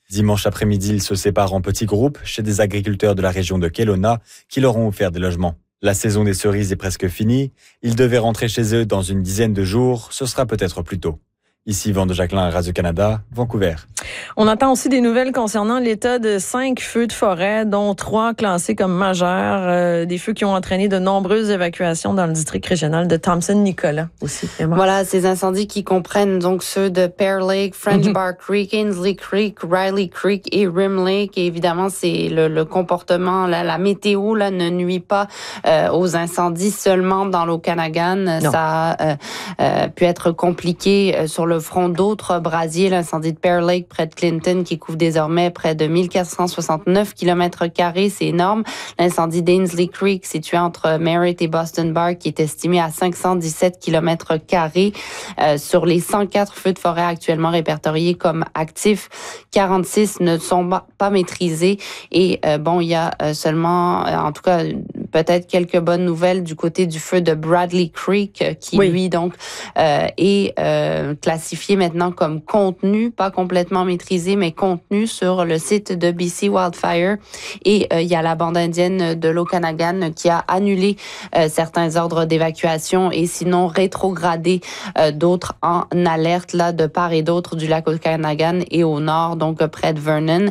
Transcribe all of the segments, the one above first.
Dimanche après-midi, ils se séparent en petits groupes chez des agriculteurs de la région de Kelowna qui leur ont offert des logements. La saison des cerises est presque finie. Ils devaient rentrer chez eux dans une dizaine de jours. Ce sera peut-être plus tôt. Ici, Yvan de Jacquelin à Radio-Canada, Vancouver. On attend aussi des nouvelles concernant l'état de 5 feux de forêt, dont 3 classés comme majeurs. Des feux qui ont entraîné de nombreuses évacuations dans le district régional de Thompson-Nicolas aussi. Voilà, ces incendies qui comprennent donc ceux de Pear Lake, French Bar Creek, Ainsley Creek, Riley Creek et Rim Lake. Et évidemment, c'est le comportement, la météo là ne nuit pas aux incendies seulement dans l'Okanagan. Non. Ça a pu être compliqué sur le front d'autres brasiers. L'incendie de Pear Lake près de Clinton qui couvre désormais près de 1469 km². C'est énorme. L'incendie d'Ainsley Creek situé entre Merritt et Boston Bar qui est estimé à 517 km². Sur les 104 feux de forêt actuellement répertoriés comme actifs, 46 ne sont pas maîtrisés. Et il y a seulement, en tout cas, peut-être quelques bonnes nouvelles du côté du feu de Bradley Creek qui, lui, donc, est classifié maintenant comme contenu, pas complètement maîtrisé, mais contenu sur le site de BC Wildfire. Et il y a la bande indienne de l'Okanagan qui a annulé certains ordres d'évacuation et sinon rétrogradé d'autres en alerte là de part et d'autre du lac Okanagan et au nord, donc près de Vernon.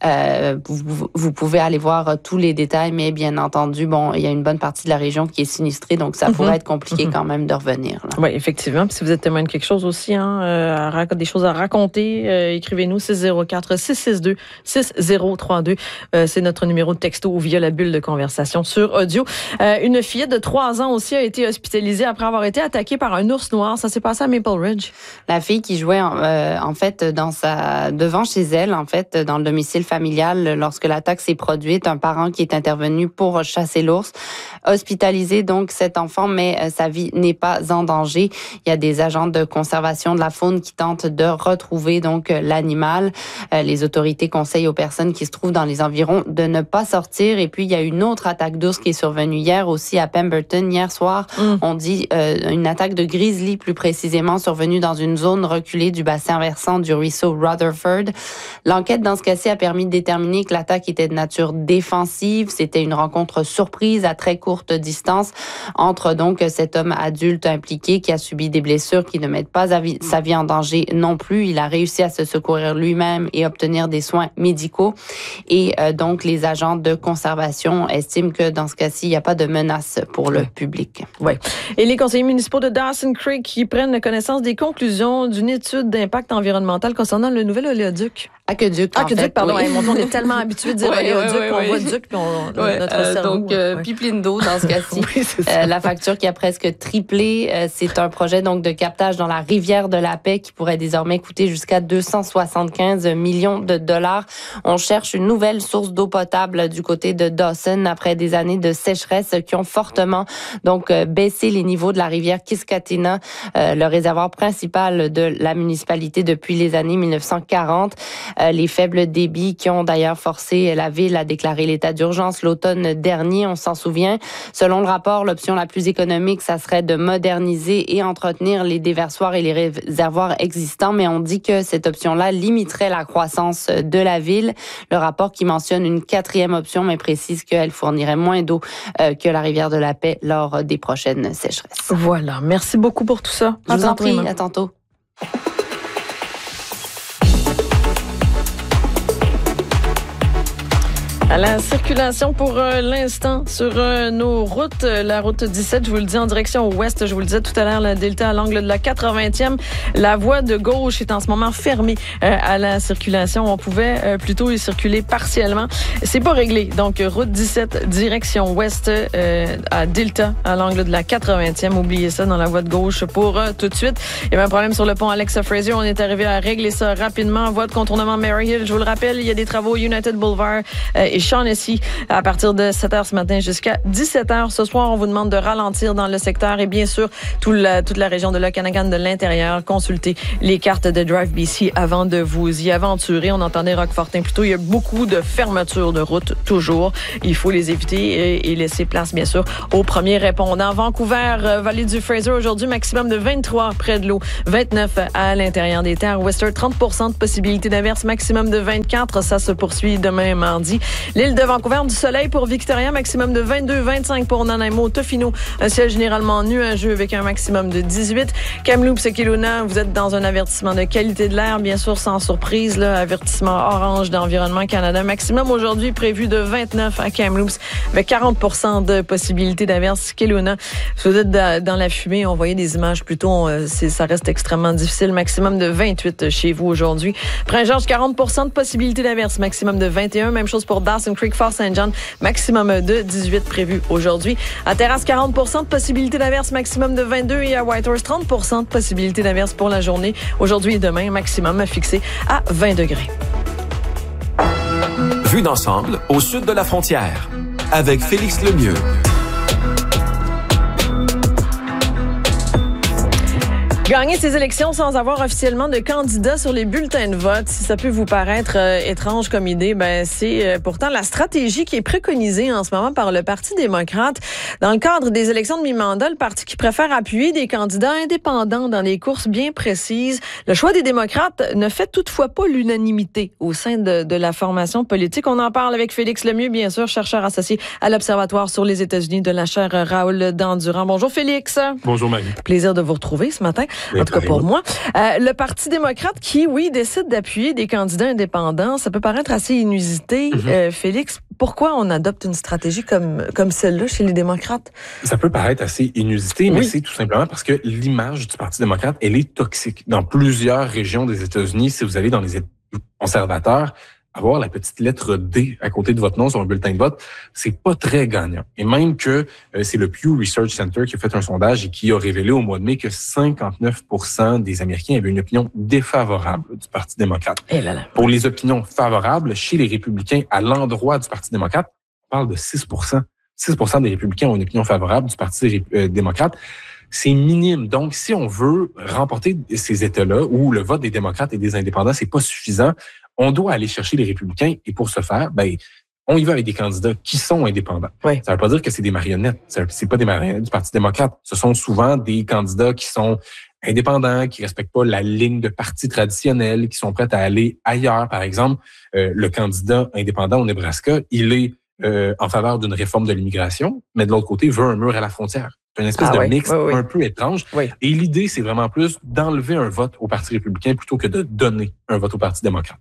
Vous pouvez aller voir tous les détails, mais bien entendu, il y a une bonne partie de la région qui est sinistrée, donc ça pourrait être compliqué quand même de revenir. Là. Oui, effectivement. Puis si vous êtes témoin de quelque chose aussi, des choses à raconter, écrivez-nous 604-662-6032. C'est notre numéro de texto ou via la bulle de conversation sur audio. Une fillette de 3 ans aussi a été hospitalisée après avoir été attaquée par un ours noir. Ça s'est passé à Maple Ridge. La fille qui jouait en fait devant chez elle, en fait, dans le domicile familial, lorsque l'attaque s'est produite, un parent qui est intervenu pour chasser l'ours, hospitalisé donc cet enfant, mais sa vie n'est pas en danger. Il y a des agents de conservation de la faune qui tentent de retrouver donc l'animal. Les autorités conseillent aux personnes qui se trouvent dans les environs de ne pas sortir. Et puis il y a une autre attaque d'ours qui est survenue hier aussi à Pemberton hier soir. On dit une attaque de grizzly plus précisément survenue dans une zone reculée du bassin versant du ruisseau Rutherford. L'enquête dans ce cas-ci a permis de déterminer que l'attaque était de nature défensive. C'était une rencontre surprise à très courte distance entre donc cet homme adulte impliqué qui a subi des blessures qui ne mettent pas sa vie en danger non plus. Il a réussi à se secourir lui-même et obtenir des soins médicaux. Et donc, les agents de conservation estiment que dans ce cas-ci, il n'y a pas de menace pour le public. Oui. Et les conseillers municipaux de Dawson Creek qui prennent connaissance des conclusions d'une étude d'impact environnemental concernant le nouvel oléoduc. Aqueduc, pardon. Oui. On est tellement habitués de dire oléoduc qu'on voit duc puis notre cerveau. Donc, pipeline d'eau dans ce cas-ci. Oui, la facture qui a presque triplé, c'est un projet donc de captage dans la rivière de la Paix qui pourrait désormais coûter jusqu'à 275 millions de dollars. On cherche une nouvelle source d'eau potable du côté de Dawson après des années de sécheresse qui ont fortement donc baissé les niveaux de la rivière Kiskatina, le réservoir principal de la municipalité depuis les années 1940. Les faibles débits qui ont d'ailleurs forcé la ville à déclarer l'état d'urgence l'automne dernier, on s'en souvient. Selon le rapport, l'option la plus économique, ça serait de moderniser et entretenir les déversoirs et les réservoirs existants, mais on dit que cette option-là limiterait la croissance de la ville. Le rapport qui mentionne une 4e option, mais précise qu'elle fournirait moins d'eau que la rivière de la Paix lors des prochaines sécheresses. Voilà. Merci beaucoup pour tout ça. Je vous en prie. À tantôt. À la circulation pour l'instant sur nos routes. La route 17, je vous le dis, en direction ouest. Je vous le disais tout à l'heure, la Delta à l'angle de la 80e. La voie de gauche est en ce moment fermée à la circulation. On pouvait plutôt y circuler partiellement. C'est pas réglé. Donc, route 17, direction ouest à Delta à l'angle de la 80e. Oubliez ça dans la voie de gauche pour tout de suite. Il y avait un problème sur le pont Alexa Fraser. On est arrivé à régler ça rapidement. Voie de contournement Maryhill. Je vous le rappelle, il y a des travaux United Boulevard et Shaughnessy à partir de 7h ce matin jusqu'à 17h. Ce soir, on vous demande de ralentir dans le secteur et bien sûr, toute la région de l'Okanagan de l'intérieur. Consultez les cartes de Drive BC avant de vous y aventurer. On entendait Rock Fortin plus tôt. Il y a beaucoup de fermetures de routes, toujours. Il faut les éviter et laisser place, bien sûr, aux premiers répondants. Vancouver, vallée du Fraser, aujourd'hui, maximum de 23 près de l'eau, 29 à l'intérieur des terres. Worcester, 30% de possibilité d'averse, maximum de 24. Ça se poursuit demain mardi. L'île de Vancouver, du soleil pour Victoria, maximum de 22, 25 pour Nanaimo. Tofino, un ciel généralement nuageux avec un maximum de 18. Kamloops et Kelowna, vous êtes dans un avertissement de qualité de l'air, bien sûr, sans surprise, là, avertissement orange d'Environnement Canada. Maximum aujourd'hui prévu de 29 à Kamloops, avec 40% de possibilité d'averse. Kelowna, si vous êtes dans la fumée, on voyait des images plutôt, ça reste extrêmement difficile. Maximum de 28 chez vous aujourd'hui. Prince-Georges, 40% de possibilité d'averse, maximum de 21. Même chose pour Dawson Creek, Fort St. John, maximum de 18 prévu aujourd'hui. À Terrasse, 40% de possibilité d'averse, maximum de 22. Et à Whitehorse, 30% de possibilité d'averse pour la journée. Aujourd'hui et demain, maximum fixé à 20 degrés. Vue d'ensemble au sud de la frontière avec Félix Lemieux. Gagner ces élections sans avoir officiellement de candidat sur les bulletins de vote, si ça peut vous paraître étrange comme idée, c'est pourtant la stratégie qui est préconisée en ce moment par le Parti démocrate. Dans le cadre des élections de mi-mandat, le parti qui préfère appuyer des candidats indépendants dans des courses bien précises. Le choix des démocrates ne fait toutefois pas l'unanimité au sein de la formation politique. On en parle avec Félix Lemieux, bien sûr, chercheur associé à l'Observatoire sur les États-Unis de la chaire Raoul Dandurand. Bonjour Félix. Bonjour Marie. Plaisir de vous retrouver ce matin. En tout cas pour moi. Le Parti démocrate qui, oui, décide d'appuyer des candidats indépendants, ça peut paraître assez inusité. Félix, pourquoi on adopte une stratégie comme celle-là chez les démocrates? Ça peut paraître assez inusité, mais c'est tout simplement parce que l'image du Parti démocrate, elle est toxique. Dans plusieurs régions des États-Unis, si vous allez dans les États conservateurs, avoir la petite lettre D à côté de votre nom sur un bulletin de vote, c'est pas très gagnant. Et même que c'est le Pew Research Center qui a fait un sondage et qui a révélé au mois de mai que 59% des Américains avaient une opinion défavorable du Parti démocrate. Pour les opinions favorables, chez les républicains à l'endroit du Parti démocrate, on parle de 6%. 6% des républicains ont une opinion favorable du Parti démocrate. C'est minime. Donc, si on veut remporter ces États-là où le vote des démocrates et des indépendants, c'est pas suffisant, on doit aller chercher les républicains et pour ce faire, on y va avec des candidats qui sont indépendants. Oui. Ça veut pas dire que c'est des marionnettes. C'est pas des marionnettes du Parti démocrate. Ce sont souvent des candidats qui sont indépendants, qui respectent pas la ligne de parti traditionnelle, qui sont prêts à aller ailleurs. Par exemple, le candidat indépendant au Nebraska, il est en faveur d'une réforme de l'immigration, mais de l'autre côté, veut un mur à la frontière. C'est une espèce de mix un peu étrange. Oui. Et l'idée, c'est vraiment plus d'enlever un vote au Parti républicain plutôt que de donner un vote au Parti démocrate.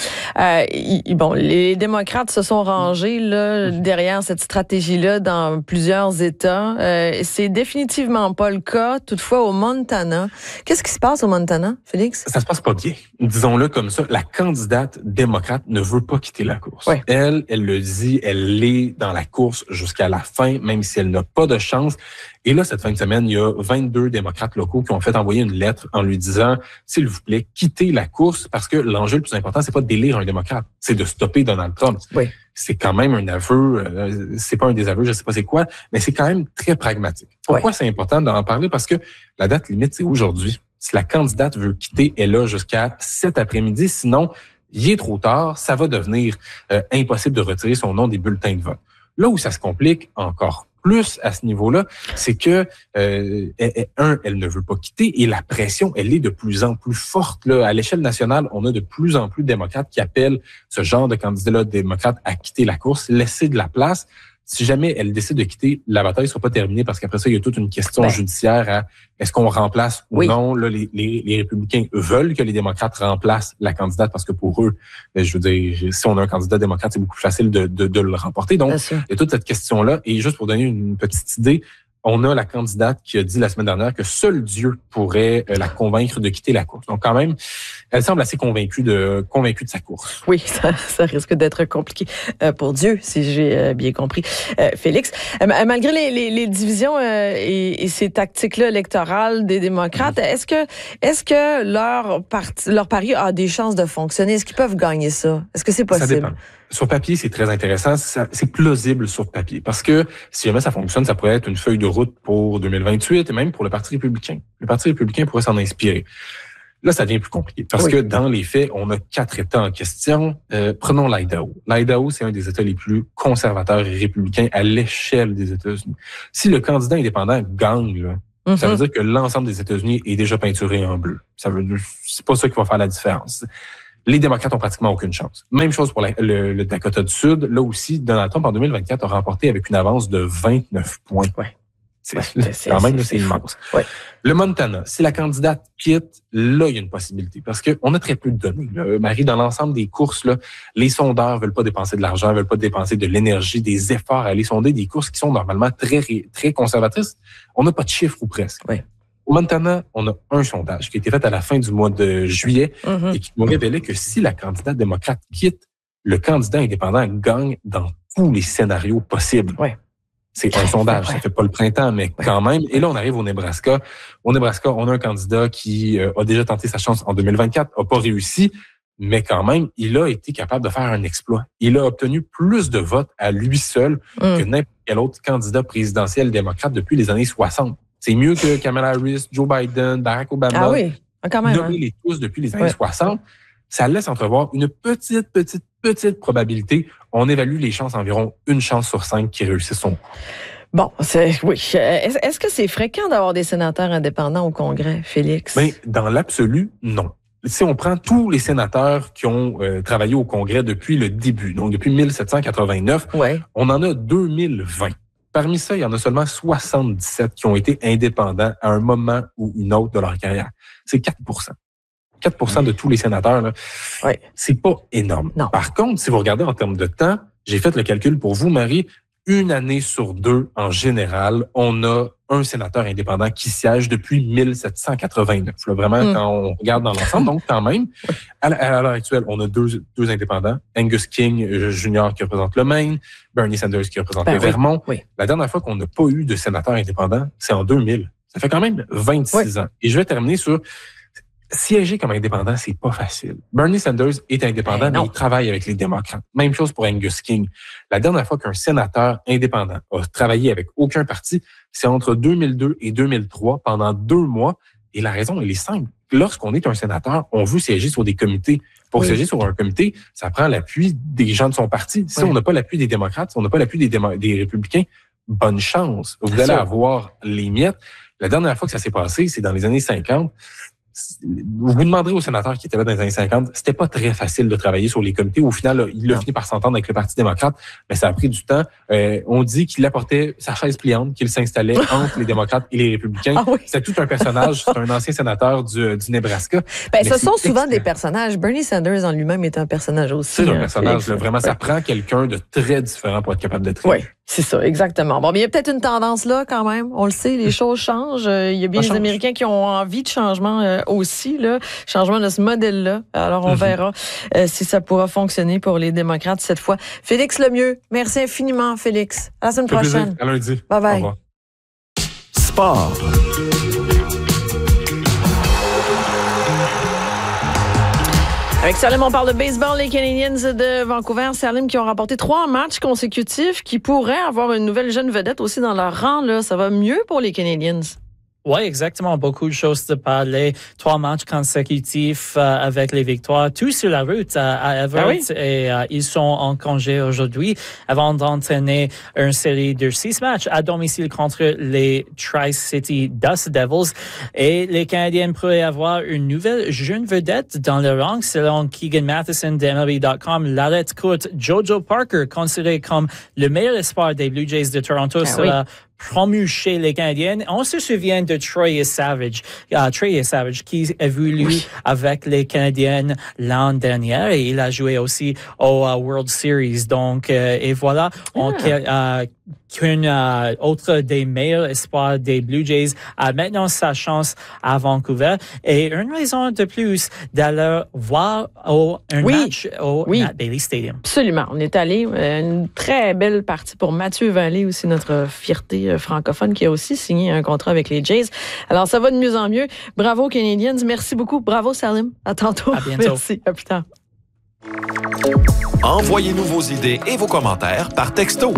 Bon, les démocrates se sont rangés là, derrière cette stratégie-là dans plusieurs États. C'est définitivement pas le cas. Toutefois, au Montana, qu'est-ce qui se passe au Montana, Félix? Ça se passe pas bien. Disons-le comme ça. La candidate démocrate ne veut pas quitter la course. Oui. Elle le dit, elle est dans la course jusqu'à la fin, même si elle n'a pas de chance. Et là, cette fin de semaine, il y a 22 démocrates locaux qui ont fait envoyer une lettre en lui disant, s'il vous plaît, quittez la course parce que l'enjeu le plus important, c'est pas d'élire un démocrate, c'est de stopper Donald Trump. Oui. C'est quand même un aveu, c'est pas un désaveu, je sais pas c'est quoi, mais c'est quand même très pragmatique. Pourquoi c'est important d'en parler? Parce que la date limite, c'est aujourd'hui. Si la candidate veut quitter, elle a jusqu'à cet après-midi. Sinon, il est trop tard, ça va devenir impossible de retirer son nom des bulletins de vote. Là où ça se complique encore plus à ce niveau-là, c'est que elle ne veut pas quitter et la pression, elle est de plus en plus forte. Là. À l'échelle nationale, on a de plus en plus de démocrates qui appellent ce genre de candidats-là démocrates à quitter la course, laisser de la place. Si jamais elle décide de quitter, la bataille ne sera pas terminée parce qu'après ça, il y a toute une question judiciaire à est-ce qu'on remplace ou non. Là, les républicains veulent que les démocrates remplacent la candidate parce que pour eux, je veux dire, si on a un candidat démocrate, c'est beaucoup plus facile de le remporter. Donc, il y a toute cette question-là. Et juste pour donner une petite idée, on a la candidate qui a dit la semaine dernière que seul Dieu pourrait la convaincre de quitter la course. Donc, quand même, elle semble assez convaincue de sa course. Oui, ça risque d'être compliqué pour Dieu, si j'ai bien compris. Félix, malgré les divisions et ces tactiques-là électorales des démocrates, est-ce que leur pari a des chances de fonctionner? Est-ce qu'ils peuvent gagner ça? Est-ce que c'est possible? Ça dépend. Sur papier, c'est très intéressant. C'est plausible sur papier. Parce que si jamais ça fonctionne, ça pourrait être une feuille de route pour 2028 et même pour le Parti républicain. Le Parti républicain pourrait s'en inspirer. Là, ça devient plus compliqué. Parce que dans les faits, on a 4 États en question. Prenons l'Idaho. L'Idaho, c'est un des États les plus conservateurs et républicains à l'échelle des États-Unis. Si le candidat indépendant gagne, là, ça veut dire que l'ensemble des États-Unis est déjà peinturé en bleu. C'est pas ça qui va faire la différence. Les démocrates ont pratiquement aucune chance. Même chose pour le Dakota du Sud. Là aussi, Donald Trump, en 2024, a remporté avec une avance de 29 points. Ouais. C'est immense. Ouais. Le Montana, si la candidate quitte, là, il y a une possibilité. Parce qu'on a très peu de données. Là. Marie, dans l'ensemble des courses, là, les sondeurs veulent pas dépenser de l'argent, veulent pas dépenser de l'énergie, des efforts à aller sonder des courses qui sont normalement très, très conservatrices. On n'a pas de chiffres ou presque. Ouais. Au Montana, on a un sondage qui a été fait à la fin du mois de juillet et qui nous révélait que si la candidate démocrate quitte, le candidat indépendant gagne dans tous les scénarios possibles. Ouais. C'est un sondage, ça fait pas le printemps, mais quand même. Et là, on arrive au Nebraska. Au Nebraska, on a un candidat qui a déjà tenté sa chance en 2024, a pas réussi, mais quand même, il a été capable de faire un exploit. Il a obtenu plus de votes à lui seul que n'importe quel autre candidat présidentiel démocrate depuis les années 60. C'est mieux que Kamala Harris, Joe Biden, Barack Obama. Ah oui, quand même. Nommez-les tous depuis les années 60. Ça laisse entrevoir une petite probabilité. On évalue les chances environ 1 chance sur 5 qui réussissent son coup. Bon, oui. Est-ce que c'est fréquent d'avoir des sénateurs indépendants au Congrès, Félix? Ben, dans l'absolu, non. Si on prend tous les sénateurs qui ont travaillé au Congrès depuis le début, donc depuis 1789, on en a 2020. Parmi ça, il y en a seulement 77 qui ont été indépendants à un moment ou une autre de leur carrière. C'est 4%. 4% de tous les sénateurs, là, c'est pas énorme. Non. Par contre, si vous regardez en termes de temps, j'ai fait le calcul pour vous, Marie, 1 année sur 2, en général, on a un sénateur indépendant qui siège depuis 1789. Là, vraiment, quand on regarde dans l'ensemble, donc quand même, à l'heure actuelle, on a deux indépendants. Angus King Jr. qui représente le Maine, Bernie Sanders qui représente le Vermont. Oui. La dernière fois qu'on n'a pas eu de sénateur indépendant, c'est en 2000. Ça fait quand même 26 ans. Et je vais terminer sur... Siéger comme indépendant, c'est pas facile. Bernie Sanders est indépendant, mais il travaille avec les démocrates. Même chose pour Angus King. La dernière fois qu'un sénateur indépendant a travaillé avec aucun parti, c'est entre 2002 et 2003, pendant 2 mois. Et la raison, elle est simple. Lorsqu'on est un sénateur, on veut siéger sur des comités. Pour siéger sur un comité, ça prend l'appui des gens de son parti. Si on n'a pas l'appui des démocrates, si on n'a pas l'appui des républicains, bonne chance. Vous allez avoir les miettes. La dernière fois que ça s'est passé, c'est dans les années 50. Vous demanderez aux sénateurs qui étaient là dans les années 50, c'était pas très facile de travailler sur les comités. Au final, il a fini par s'entendre avec le Parti démocrate, mais ça a pris du temps. On dit qu'il apportait sa chaise pliante, qu'il s'installait entre les démocrates et les républicains. C'est tout un personnage. C'est un ancien sénateur du Nebraska. Ce sont souvent des personnages. Bernie Sanders en lui-même est un personnage aussi. C'est un personnage. Là, vraiment, ça prend quelqu'un de très différent pour être capable d'être élu. Oui, c'est ça, exactement. Bon, mais il y a peut-être une tendance là quand même. On le sait, les choses changent. Il y a bien des Américains qui ont envie de changement aussi, là, changement de ce modèle-là. Alors, on verra si ça pourra fonctionner pour les démocrates cette fois. Félix Lemieux, merci infiniment, Félix. À la semaine prochaine. À lundi. Bye-bye. Au revoir. Sport. Avec Salim, on parle de baseball. Les Canadiens de Vancouver, Salim, qui ont remporté 3 matchs consécutifs, qui pourraient avoir une nouvelle jeune vedette aussi dans leur rang. Là. Ça va mieux pour les Canadiens. Oui, exactement. Beaucoup de choses de parler. 3 matchs consécutifs avec les victoires. Tout sur la route à Everett. Et ils sont en congé aujourd'hui avant d'entraîner une série de 6 matchs à domicile contre les Tri-City Dust Devils. Et les Canadiens pourraient avoir une nouvelle jeune vedette dans le rang. Selon Keegan Matheson de MLB.com, l'arrête courte Jojo Parker, considéré comme le meilleur espoir des Blue Jays de Toronto, sera promu chez les Canadiens. On se souvient de Trey Savage, qui évolue avec les Canadiens l'an dernier et il a joué aussi au World Series. Donc, et voilà, qu'une autre des meilleurs espoirs des Blue Jays a maintenant sa chance à Vancouver. Et une raison de plus d'aller voir un match au Matt Bailey Stadium. Absolument. On est allé, une très belle partie pour Mathieu Vallée, aussi notre fierté francophone, qui a aussi signé un contrat avec les Jays. Alors, ça va de mieux en mieux. Bravo, Canadiens. Merci beaucoup. Bravo, Salim. À tantôt. À bientôt. Merci. À plus tard. Envoyez-nous vos idées et vos commentaires par texto.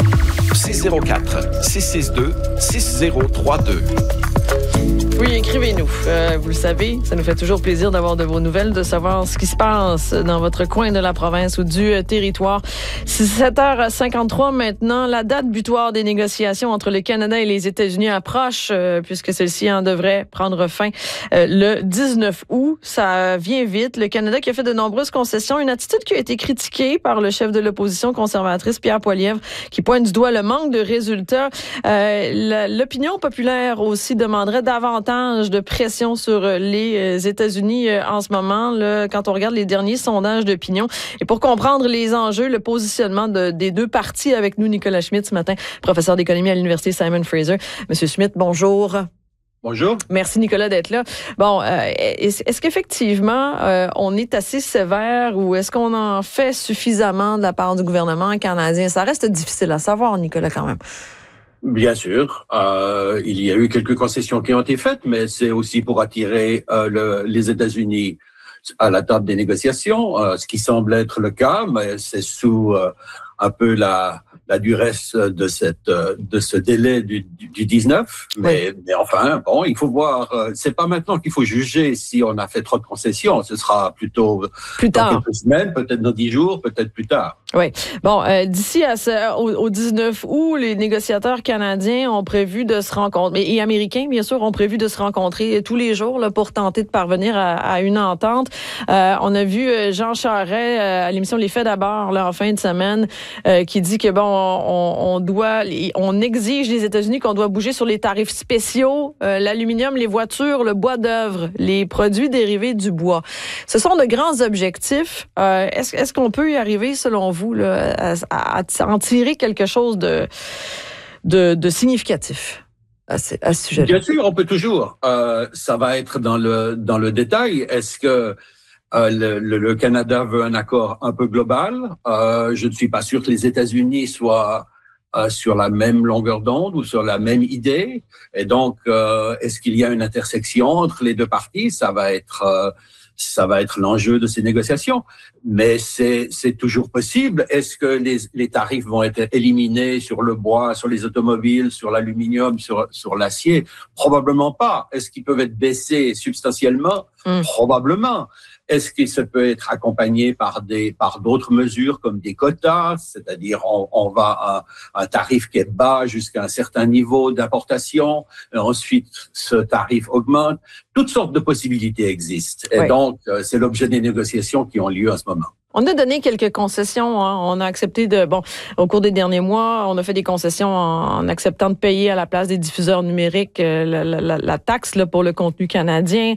604-662-6032. Oui, écrivez-nous. Vous le savez, ça nous fait toujours plaisir d'avoir de vos nouvelles, de savoir ce qui se passe dans votre coin de la province ou du territoire. C'est 7h53 maintenant. La date butoir des négociations entre le Canada et les États-Unis approche, puisque celle-ci en devrait prendre fin le 19 août. Ça vient vite. Le Canada qui a fait de nombreuses concessions, une attitude qui a été critiquée par le chef de l'opposition conservatrice, Pierre Poilievre, qui pointe du doigt le manque de résultats. L'opinion populaire aussi demanderait davantage de pression sur les États-Unis en ce moment, là, quand on regarde les derniers sondages d'opinion. Et pour comprendre les enjeux, le positionnement des deux partis, avec nous, Nicolas Schmitt, ce matin, professeur d'économie à l'Université Simon Fraser. Monsieur Schmitt, bonjour. Bonjour. Merci, Nicolas, d'être là. Bon, est-ce qu'effectivement, on est assez sévère ou est-ce qu'on en fait suffisamment de la part du gouvernement canadien? Ça reste difficile à savoir, Nicolas, quand même. Bien sûr, il y a eu quelques concessions qui ont été faites, mais c'est aussi pour attirer les États-Unis à la table des négociations, ce qui semble être le cas, mais c'est sous un peu la duresse de ce délai du 19. Mais enfin, bon, il faut voir. C'est pas maintenant qu'il faut juger si on a fait trop de concessions. Ce sera plutôt plus tard, dans quelques semaines, peut-être dans 10 jours, peut-être plus tard. Oui. Bon, d'ici au 19 août, les négociateurs canadiens ont prévu de se rencontrer, et américains, bien sûr, ont prévu de se rencontrer tous les jours là, pour tenter de parvenir à une entente. On a vu Jean Charest à l'émission Les Faits d'abord là, en fin de semaine qui dit que bon, on exige des États-Unis qu'on doit bouger sur les tarifs spéciaux, l'aluminium, les voitures, le bois d'œuvre, les produits dérivés du bois. Ce sont de grands objectifs. Est-ce qu'on peut y arriver, selon vous, là, à en tirer quelque chose de significatif à ce sujet-là? Bien sûr, on peut toujours. Ça va être dans le détail. Est-ce que le Canada veut un accord un peu global? Je ne suis pas sûr que les États-Unis soient sur la même longueur d'onde ou sur la même idée. Et donc, est-ce qu'il y a une intersection entre les deux parties? Ça va être l'enjeu de ces négociations. Mais c'est toujours possible. Est-ce que les tarifs vont être éliminés sur le bois, sur les automobiles, sur l'aluminium, sur l'acier? Probablement pas. Est-ce qu'ils peuvent être baissés substantiellement? Probablement. Est-ce que ça peut être accompagné par d'autres mesures comme des quotas, c'est-à-dire on va à un tarif qui est bas jusqu'à un certain niveau d'importation, et ensuite ce tarif augmente. Toutes sortes de possibilités existent. Et donc, c'est l'objet des négociations qui ont lieu en ce moment. On a donné quelques concessions. Hein. On a accepté au cours des derniers mois, on a fait des concessions en acceptant de payer à la place des diffuseurs numériques la taxe là, pour le contenu canadien.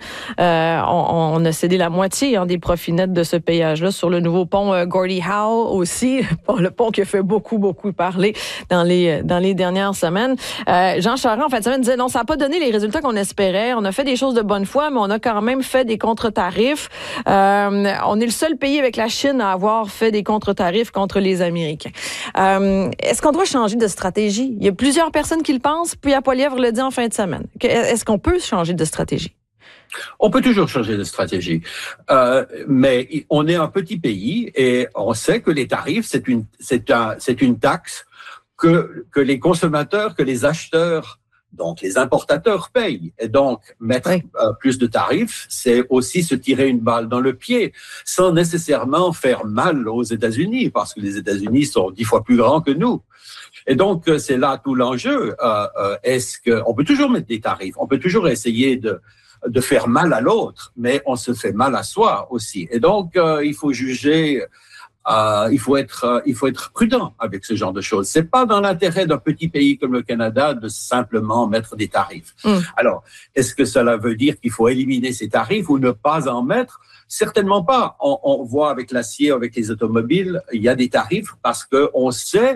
On a cédé la moitié des profits nets de ce péage-là sur le nouveau pont Gordie Howe aussi, le pont qui a fait beaucoup parler dans les dernières semaines. Jean Charest, en fin de semaine, disait non, ça n'a pas donné les résultats qu'on espérait. On a fait des choses de bonne foi, mais on a quand même fait des contre-tarifs. On est le seul pays avec la Chine à avoir fait des contre-tarifs contre les Américains. Est-ce qu'on doit changer de stratégie? Il y a plusieurs personnes qui le pensent, puis Poilievre le dit en fin de semaine. Est-ce qu'on peut changer de stratégie? On peut toujours changer de stratégie, mais on est un petit pays et on sait que les tarifs, c'est une taxe que les consommateurs, que les acheteurs, donc les importateurs payent. Et donc, mettre plus de tarifs, c'est aussi se tirer une balle dans le pied, sans nécessairement faire mal aux États-Unis, parce que les États-Unis sont 10 fois plus grands que nous. Et donc, c'est là tout l'enjeu. On peut toujours mettre des tarifs, on peut toujours essayer de faire mal à l'autre, mais on se fait mal à soi aussi. Et donc, il faut juger... il faut être prudent avec ce genre de choses. C'est pas dans l'intérêt d'un petit pays comme le Canada de simplement mettre des tarifs. Alors, est-ce que cela veut dire qu'il faut éliminer ces tarifs ou ne pas en mettre? Certainement pas. On voit avec l'acier, avec les automobiles, il y a des tarifs parce que on sait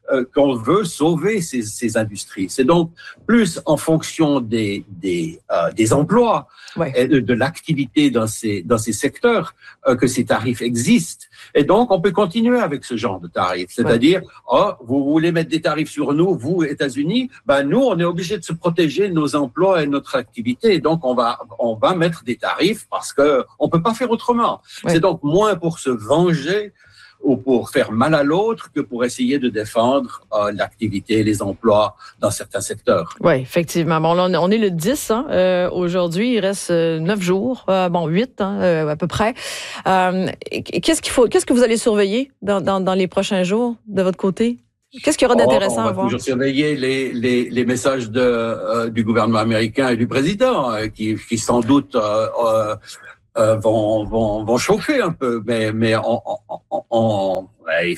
qu'on veut sauver ces industries. C'est donc plus en fonction des emplois et de l'activité dans ces secteurs que ces tarifs existent. Et donc, on peut continuer avec ce genre de tarifs. C'est-à-dire, vous voulez mettre des tarifs sur nous, vous, États-Unis, nous, on est obligé de se protéger nos emplois et notre activité. Et donc, on va mettre des tarifs parce que on peut pas faire autrement. Ouais. C'est donc moins pour se venger ou pour faire mal à l'autre que pour essayer de défendre l'activité et les emplois dans certains secteurs. Oui, effectivement. Bon, là, on est le 10 aujourd'hui. Il reste 9 jours, 8 à peu près. Qu'est-ce que vous allez surveiller dans les prochains jours de votre côté? Qu'est-ce qu'il y aura d'intéressant à voir? On va toujours surveiller les messages du gouvernement américain et du président qui sans doute vont chauffer un peu, mais il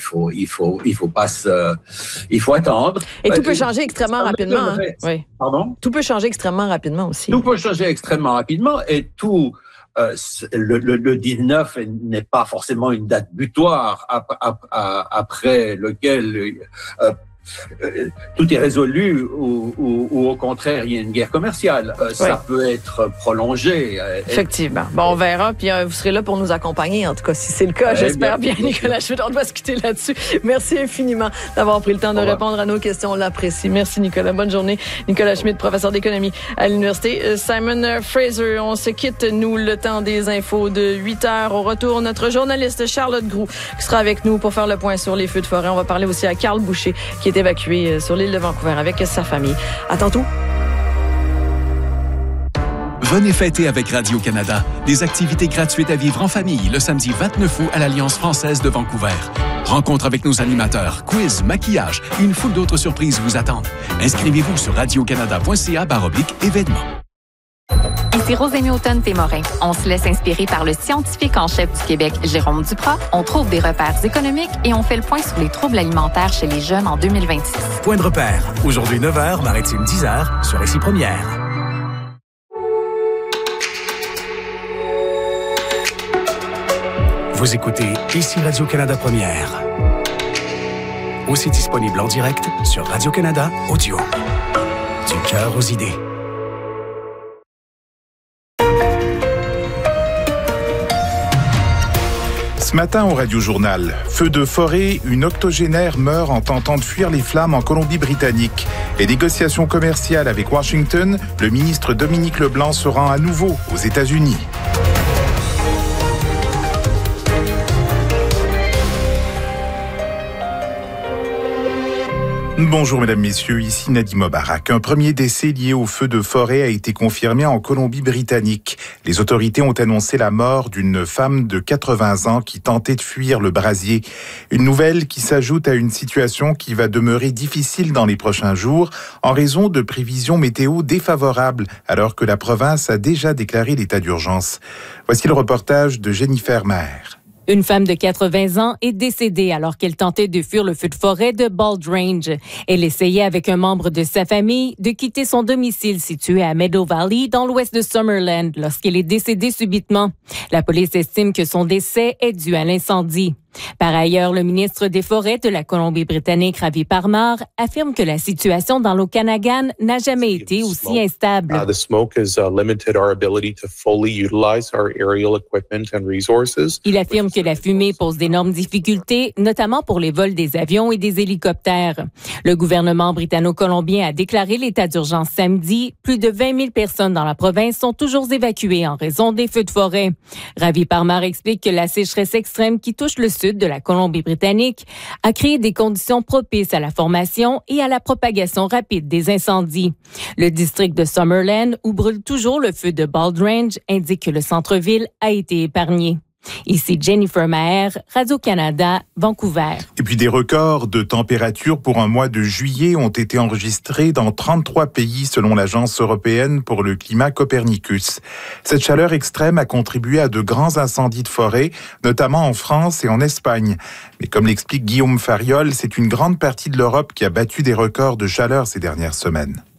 faut attendre. Et tout peut changer extrêmement rapidement. Oui. Pardon? Tout peut changer extrêmement rapidement aussi. Tout peut changer extrêmement rapidement et tout. Le 19 n'est pas forcément une date butoir après lequel tout est résolu ou au contraire il y a une guerre commerciale. Ça peut être prolongé. Effectivement. Bon, on verra. Puis vous serez là pour nous accompagner. En tout cas, si c'est le cas, j'espère bien, Nicolas Schmitt. On doit se quitter là-dessus. Merci infiniment d'avoir pris le temps de répondre à nos questions. On l'apprécie. Merci, Nicolas. Bonne journée. Nicolas Schmitt, professeur d'économie à l'Université Simon Fraser. On se quitte, nous, le temps des infos de 8h. Au retour, notre journaliste Charlotte Groux qui sera avec nous pour faire le point sur les feux de forêt. On va parler aussi à Carl Boucher qui est évacué sur l'île de Vancouver avec sa famille. À tantôt. Venez fêter avec Radio-Canada des activités gratuites à vivre en famille le samedi 29 août à l'Alliance française de Vancouver. Rencontre avec nos animateurs, quiz, maquillage et une foule d'autres surprises vous attendent. Inscrivez-vous sur radiocanada.ca/événements. Ici Rosémie Automne-Témorin. On se laisse inspirer par le scientifique en chef du Québec, Jérôme Duprat. On trouve des repères économiques et on fait le point sur les troubles alimentaires chez les jeunes en 2026. Point de repère. Aujourd'hui 9h, Maritime 10h, sur Ici Première. Vous écoutez Ici Radio-Canada Première. Aussi disponible en direct sur Radio-Canada Audio. Du cœur aux idées. Ce matin au Radio-Journal, feu de forêt, une octogénaire meurt en tentant de fuir les flammes en Colombie-Britannique. Les négociations commerciales avec Washington, le ministre Dominique Leblanc se rend à nouveau aux États-Unis. Bonjour mesdames, messieurs, ici Nadim Mobarak. Un premier décès lié au feu de forêt a été confirmé en Colombie-Britannique. Les autorités ont annoncé la mort d'une femme de 80 ans qui tentait de fuir le brasier. Une nouvelle qui s'ajoute à une situation qui va demeurer difficile dans les prochains jours en raison de prévisions météo défavorables alors que la province a déjà déclaré l'état d'urgence. Voici le reportage de Jennifer Maher. Une femme de 80 ans est décédée alors qu'elle tentait de fuir le feu de forêt de Bald Range. Elle essayait avec un membre de sa famille de quitter son domicile situé à Meadow Valley dans l'ouest de Summerland lorsqu'elle est décédée subitement. La police estime que son décès est dû à l'incendie. Par ailleurs, le ministre des Forêts de la Colombie-Britannique, Ravi Parmar, affirme que la situation dans l'Okanagan n'a jamais été aussi instable. The smoke has limited our ability to fully utilize our aerial equipment and resources. Il affirme que la fumée pose d'énormes difficultés, notamment pour les vols des avions et des hélicoptères. Le gouvernement britanno-colombien a déclaré l'état d'urgence samedi. Plus de 20 000 personnes dans la province sont toujours évacuées en raison des feux de forêt. Ravi Parmar explique que la sécheresse extrême qui touche le sud de la Colombie-Britannique a créé des conditions propices à la formation et à la propagation rapide des incendies. Le district de Summerland, où brûle toujours le feu de Bald Range, indique que le centre-ville a été épargné. Ici Jennifer Maher, Radio-Canada, Vancouver. Et puis des records de température pour un mois de juillet ont été enregistrés dans 33 pays selon l'Agence européenne pour le climat Copernicus. Cette chaleur extrême a contribué à de grands incendies de forêt, notamment en France et en Espagne. Mais comme l'explique Guillaume Fariol, c'est une grande partie de l'Europe qui a battu des records de chaleur ces dernières semaines.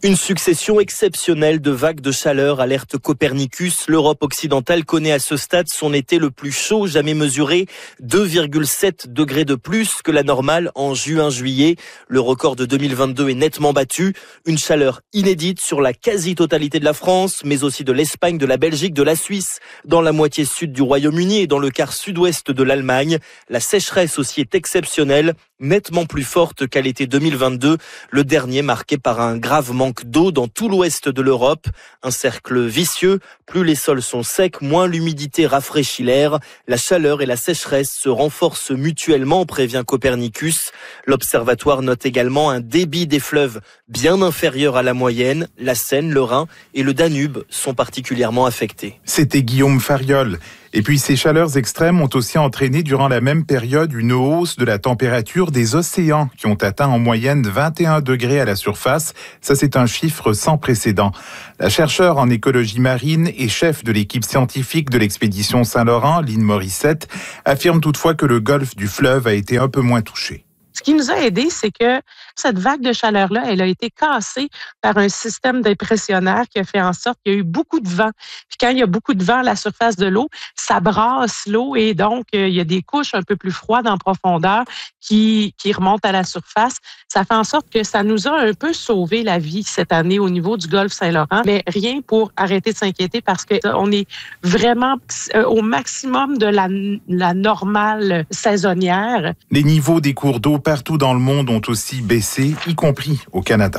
Une succession exceptionnelle de vagues de chaleur, alerte Copernicus. L'Europe occidentale connaît à ce stade son été le plus chaud jamais mesuré, 2,7 degrés de plus que la normale en juin-juillet. Le record de 2022 est nettement battu. Une chaleur inédite sur la quasi-totalité de la France, mais aussi de l'Espagne, de la Belgique, de la Suisse, dans la moitié sud du Royaume-Uni et dans le quart sud-ouest de l'Allemagne. La sécheresse aussi est exceptionnelle, nettement plus forte qu'à l'été 2022, le dernier marqué par un grave manque d'eau dans tout l'ouest de l'Europe. Un cercle vicieux, plus les sols sont secs, moins l'humidité rafraîchit l'air. La chaleur et la sécheresse se renforcent mutuellement, prévient Copernicus. L'observatoire note également un débit des fleuves bien inférieur à la moyenne. La Seine, le Rhin et le Danube sont particulièrement affectés. C'était Guillaume Fariol. Et puis ces chaleurs extrêmes ont aussi entraîné durant la même période une hausse de la température des océans qui ont atteint en moyenne 21 degrés à la surface. Ça, c'est un chiffre sans précédent. La chercheure en écologie marine et chef de l'équipe scientifique de l'expédition Saint-Laurent, Lynn Morissette, affirme toutefois que le golfe du fleuve a été un peu moins touché. Ce qui nous a aidé, c'est que cette vague de chaleur-là, elle a été cassée par un système d'impressionnaire qui a fait en sorte qu'il y a eu beaucoup de vent. Puis quand il y a beaucoup de vent à la surface de l'eau, ça brasse l'eau et donc il y a des couches un peu plus froides en profondeur qui remontent à la surface. Ça fait en sorte que ça nous a un peu sauvé la vie cette année au niveau du golfe Saint-Laurent, mais rien pour arrêter de s'inquiéter parce qu'on est vraiment au maximum de la normale saisonnière. Les niveaux des cours d'eau partout dans le monde ont aussi baissé, y compris au Canada.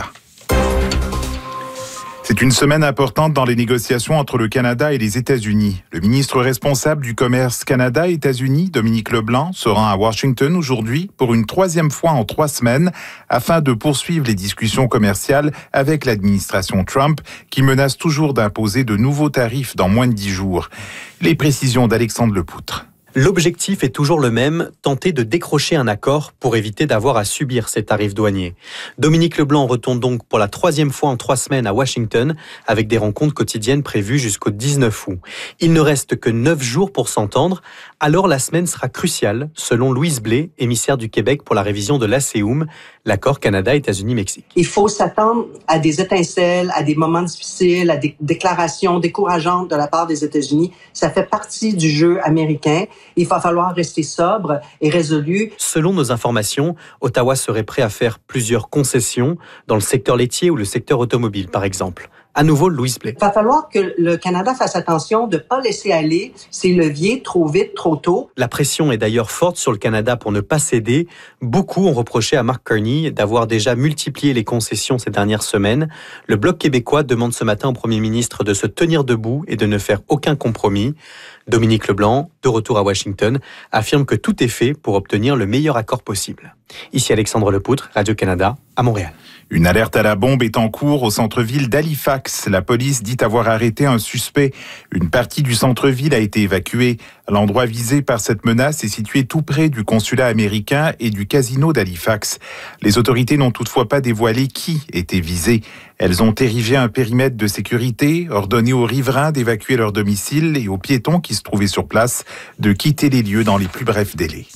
C'est une semaine importante dans les négociations entre le Canada et les États-Unis. Le ministre responsable du commerce Canada-États-Unis, Dominique Leblanc, se rend à Washington aujourd'hui pour une 3e fois en 3 semaines afin de poursuivre les discussions commerciales avec l'administration Trump qui menace toujours d'imposer de nouveaux tarifs dans moins de 10 jours. Les précisions d'Alexandre Lepoutre. L'objectif est toujours le même, tenter de décrocher un accord pour éviter d'avoir à subir ces tarifs douaniers. Dominique Leblanc retourne donc pour la 3e fois en 3 semaines à Washington, avec des rencontres quotidiennes prévues jusqu'au 19 août. Il ne reste que 9 jours pour s'entendre, alors la semaine sera cruciale, selon Louise Blais, émissaire du Québec pour la révision de l'ACEUM, l'accord Canada-États-Unis-Mexique. Il faut s'attendre à des étincelles, à des moments difficiles, à des déclarations décourageantes de la part des États-Unis. Ça fait partie du jeu américain. Il va falloir rester sobre et résolu. Selon nos informations, Ottawa serait prêt à faire plusieurs concessions dans le secteur laitier ou le secteur automobile, par exemple. À nouveau, Louise Blais. Il va falloir que le Canada fasse attention de ne pas laisser aller ses leviers trop vite, trop tôt. La pression est d'ailleurs forte sur le Canada pour ne pas céder. Beaucoup ont reproché à Mark Carney d'avoir déjà multiplié les concessions ces dernières semaines. Le Bloc québécois demande ce matin au Premier ministre de se tenir debout et de ne faire aucun compromis. Dominique Leblanc, de retour à Washington, affirme que tout est fait pour obtenir le meilleur accord possible. Ici Alexandre Lepoutre, Radio-Canada, à Montréal. Une alerte à la bombe est en cours au centre-ville d'Halifax. La police dit avoir arrêté un suspect. Une partie du centre-ville a été évacuée. L'endroit visé par cette menace est situé tout près du consulat américain et du casino d'Halifax. Les autorités n'ont toutefois pas dévoilé qui était visé. Elles ont érigé un périmètre de sécurité, ordonné aux riverains d'évacuer leur domicile et aux piétons qui se trouvaient sur place de quitter les lieux dans les plus brefs délais.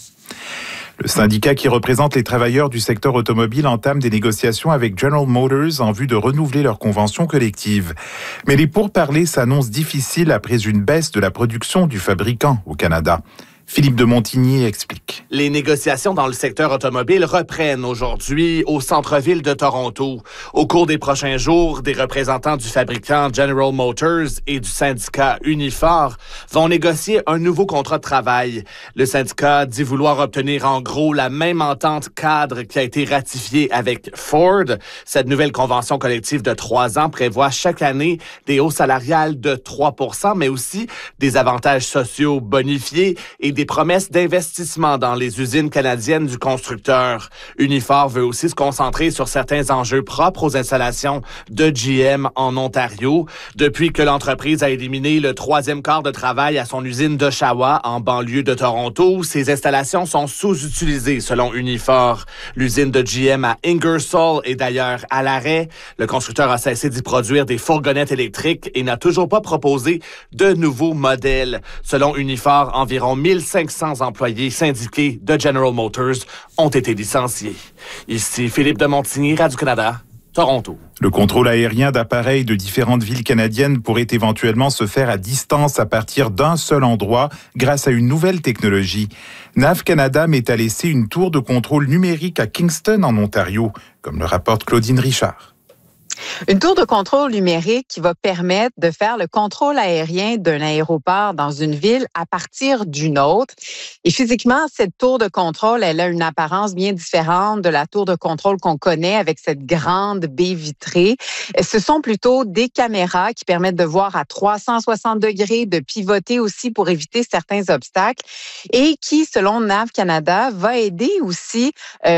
Le syndicat qui représente les travailleurs du secteur automobile entame des négociations avec General Motors en vue de renouveler leur convention collective. Mais les pourparlers s'annoncent difficiles après une baisse de la production du fabricant au Canada. Philippe de Montigny explique. Les négociations dans le secteur automobile reprennent aujourd'hui au centre-ville de Toronto. Au cours des prochains jours, des représentants du fabricant General Motors et du syndicat Unifor vont négocier un nouveau contrat de travail. Le syndicat dit vouloir obtenir en gros la même entente cadre qui a été ratifiée avec Ford. Cette nouvelle convention collective de 3 ans prévoit chaque année des hausses salariales de 3%, mais aussi des avantages sociaux bonifiés et des promesses d'investissement dans les usines canadiennes du constructeur. Unifor veut aussi se concentrer sur certains enjeux propres aux installations de GM en Ontario. Depuis que l'entreprise a éliminé le 3e quart de travail à son usine d'Oshawa en banlieue de Toronto, ses installations sont sous-utilisées selon Unifor. L'usine de GM à Ingersoll est d'ailleurs à l'arrêt. Le constructeur a cessé d'y produire des fourgonnettes électriques et n'a toujours pas proposé de nouveaux modèles. Selon Unifor, environ 1500 employés syndiqués de General Motors ont été licenciés. Ici Philippe de Montigny, Radio-Canada. Toronto. Le contrôle aérien d'appareils de différentes villes canadiennes pourrait éventuellement se faire à distance à partir d'un seul endroit grâce à une nouvelle technologie. NAV Canada met à l'essai une tour de contrôle numérique à Kingston en Ontario, comme le rapporte Claudine Richard. Une tour de contrôle numérique qui va permettre de faire le contrôle aérien d'un aéroport dans une ville à partir d'une autre. Et physiquement, cette tour de contrôle, elle a une apparence bien différente de la tour de contrôle qu'on connaît avec cette grande baie vitrée. Ce sont plutôt des caméras qui permettent de voir à 360 degrés, de pivoter aussi pour éviter certains obstacles et qui, selon NAV Canada, va aider aussi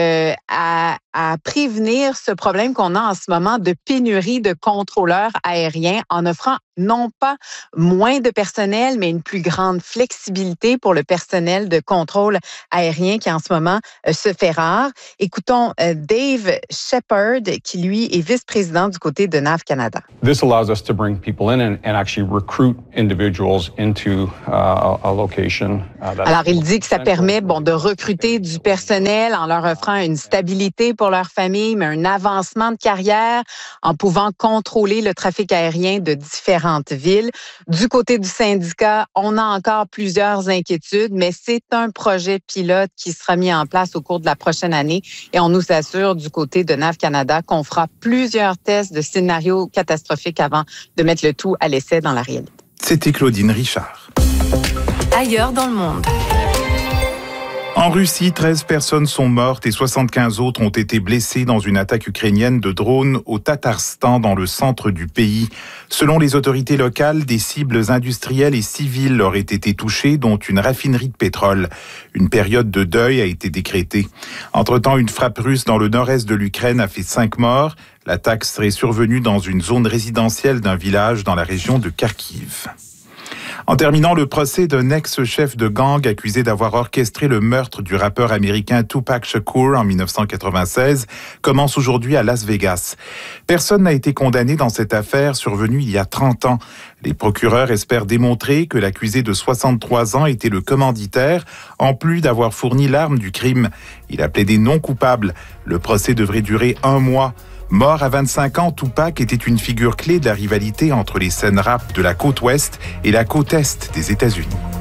à prévenir ce problème qu'on a en ce moment de pénurie de contrôleurs aériens en offrant non pas moins de personnel, mais une plus grande flexibilité pour le personnel de contrôle aérien qui en ce moment se fait rare. Écoutons Dave Shepard, qui lui est vice-président du côté de NAV Canada. This allows us to bring people in and actually recruit individuals into a location. Alors, il dit que ça permet de recruter du personnel en leur offrant une stabilité pour leur famille, mais un avancement de carrière en pouvant contrôler le trafic aérien de différentes villes. Du côté du syndicat, on a encore plusieurs inquiétudes, mais c'est un projet pilote qui sera mis en place au cours de la prochaine année et on nous assure du côté de NAV Canada qu'on fera plusieurs tests de scénarios catastrophiques avant de mettre le tout à l'essai dans la réalité. C'était Claudine Richard. Ailleurs dans le monde. En Russie, 13 personnes sont mortes et 75 autres ont été blessées dans une attaque ukrainienne de drones au Tatarstan, dans le centre du pays. Selon les autorités locales, des cibles industrielles et civiles auraient été touchées, dont une raffinerie de pétrole. Une période de deuil a été décrétée. Entre-temps, une frappe russe dans le nord-est de l'Ukraine a fait 5 morts. L'attaque serait survenue dans une zone résidentielle d'un village dans la région de Kharkiv. En terminant, le procès d'un ex-chef de gang accusé d'avoir orchestré le meurtre du rappeur américain Tupac Shakur en 1996 commence aujourd'hui à Las Vegas. Personne n'a été condamné dans cette affaire survenue il y a 30 ans. Les procureurs espèrent démontrer que l'accusé de 63 ans était le commanditaire, en plus d'avoir fourni l'arme du crime. Il a plaidé non coupable. Le procès devrait durer 1 mois. Mort à 25 ans, Tupac était une figure clé de la rivalité entre les scènes rap de la côte ouest et la côte est des États-Unis.